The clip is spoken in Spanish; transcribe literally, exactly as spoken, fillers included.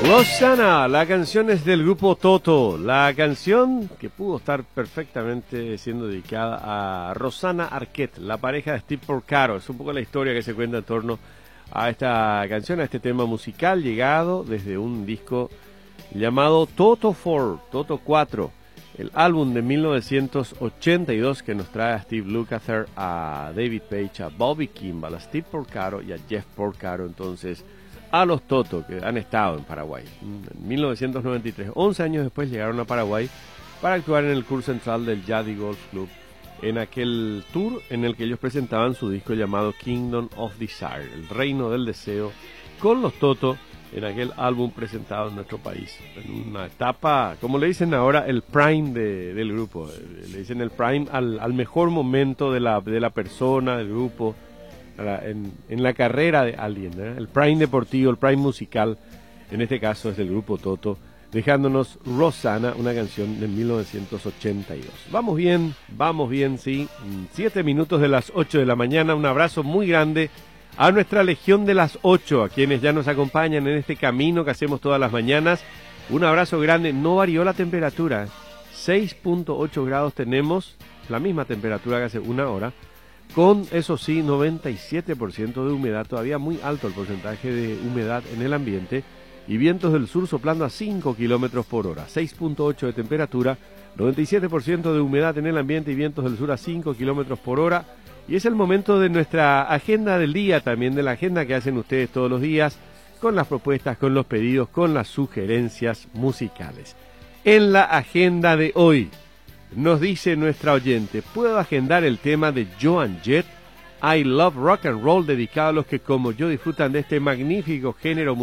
Rosanna, la canción es del grupo Toto, la canción que pudo estar perfectamente siendo dedicada a Rosanna Arquette, la pareja de Steve Porcaro. Es un poco la historia que se cuenta en torno a esta canción, a este tema musical llegado desde un disco llamado Toto cuatro, Toto cuatro, el álbum de mil novecientos ochenta y dos que nos trae a Steve Lukather, a David Page, a Bobby Kimball, a Steve Porcaro y a Jeff Porcaro, entonces a los Toto, que han estado en Paraguay. En mil novecientos noventa y tres, once años después, llegaron a Paraguay para actuar en el Club Central del Yadi Golf Club, en aquel tour en el que ellos presentaban su disco llamado Kingdom of Desire, el reino del deseo, con los Toto, en aquel álbum presentado en nuestro país, en una etapa, como le dicen ahora, el prime de, del grupo. Le dicen el prime al, al mejor momento de la, de la persona, del grupo, En, en la carrera de alguien, ¿eh? El prime deportivo, el prime musical, en este caso es del grupo Toto, dejándonos Rosanna, una canción de mil novecientos ochenta y dos. Vamos bien, vamos bien, sí, siete minutos de las ocho de la mañana. Un abrazo muy grande a nuestra legión de las ocho, a quienes ya nos acompañan en este camino que hacemos todas las mañanas. Un abrazo grande. No varió la temperatura, seis punto ocho grados tenemos, la misma temperatura que hace una hora, con, eso sí, noventa y siete por ciento de humedad, todavía muy alto el porcentaje de humedad en el ambiente, y vientos del sur soplando a cinco kilómetros por hora, seis punto ocho de temperatura, noventa y siete por ciento de humedad en el ambiente y vientos del sur a cinco kilómetros por hora, y es el momento de nuestra agenda del día, también de la agenda que hacen ustedes todos los días, con las propuestas, con los pedidos, con las sugerencias musicales. En la agenda de hoy, nos dice nuestra oyente, ¿puedo agendar el tema de Joan Jett, I Love Rock and Roll, dedicado a los que como yo disfrutan de este magnífico género musical?